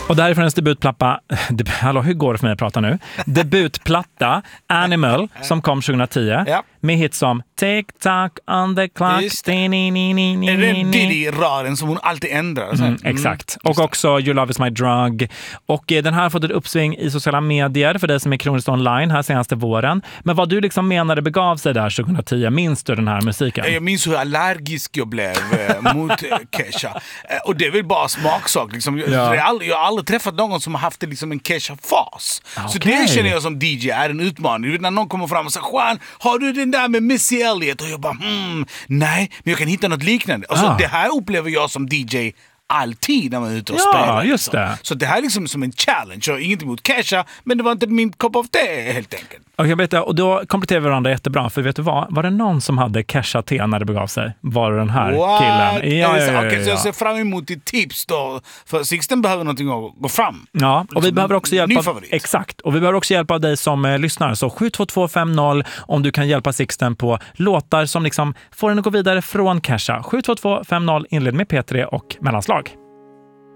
Och därifrån hennes debutplatta, hallå, hur går det för mig att prata nu? Debutplatta Animal som kom 2010 med hits som Tick Tock on the clock. Är det Diddy-raden som hon alltid ändrar? Exakt. Och också You Love Is My Drug. Och den här har fått ett uppsving i sociala medier för dig som är kroniskt online här senaste våren. Men vad du liksom menade begav sig där 2010, minns du den här musiken? Jag minns hur allergisk jag blev mot Kesha. Och det är väl bara smaksak. Liksom. Jag har aldrig träffat någon som har haft liksom en Kesha-fas. Så det känner jag som DJ är en utmaning. Du vet, när någon kommer fram och säger Juan, har du den där med Missy Elliott? Och jag bara, nej, men jag kan hitta något liknande. Alltså, det här upplever jag som DJ alltid när man är ute och spelar. Just det. Så det här är liksom som en challenge. Jag har inget emot Kesha, men det var inte min kopp av te helt enkelt. Och då kompletterar vi varandra jättebra. För vet du vad? Var det någon som hade Kesha-te när det begav sig? Var det den här killen? Så jag ser fram emot ditt tips då. För Sixten behöver någonting att gå fram. Ja, och vi behöver också hjälp av, favorit. exakt. Och vi behöver också hjälp av dig som lyssnar. Så 72250 om du kan hjälpa Sixten på låtar som liksom får den att gå vidare från Kesha. 72250 inled med P3 och mellanslag.